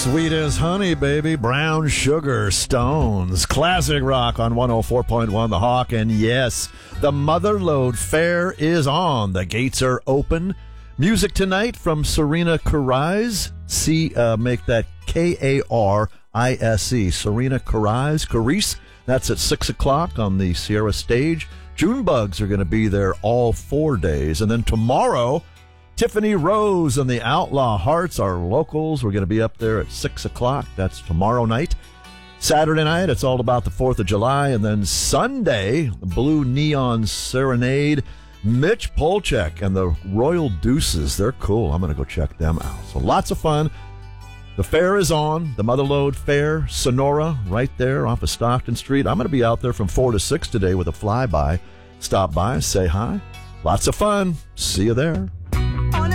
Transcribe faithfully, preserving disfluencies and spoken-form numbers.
Sweet as honey, baby. Brown Sugar, Stones. Classic rock on one oh four point one The Hawk. And yes, the Motherlode Fair is on. The gates are open. Music tonight from Serena Karise. See, uh, make that K A R I S E. Serena Karise. Karise. That's at six o'clock on the Sierra stage. Junebugs are going to be there all four days. And then tomorrow, Tiffany Rose and the Outlaw Hearts, our locals. We're going to be up there at six o'clock. That's tomorrow night. Saturday night, it's all about the fourth of July. And then Sunday, the Blue Neon Serenade. Mitch Polchek and the Royal Deuces. They're cool. I'm going to go check them out. So lots of fun. The fair is on. The Motherlode Fair, Sonora, right there off of Stockton Street. I'm going to be out there from four to six today with a flyby. Stop by, say hi. Lots of fun. See you there.